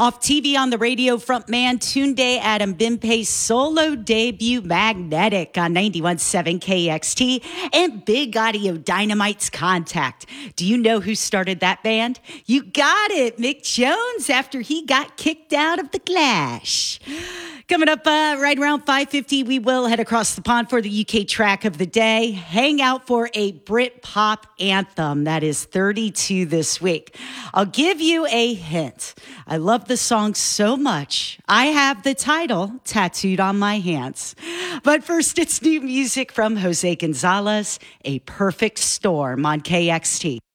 Off TV, on the radio, frontman Tunde Adebimpe's solo debut, Magnetic, on 91.7 KXT, and Big Audio Dynamite's Contact. Do you know who started that band? You got it, Mick Jones, after he got kicked out of The Clash. Coming up right around 5:50, we will head across the pond for the UK track of the day. Hang out for a Brit pop anthem that is 32 this week. I'll give you a hint. I love the song so much, I have the title tattooed on my hands. But first, it's new music from Jose Gonzalez, A Perfect Storm on KXT.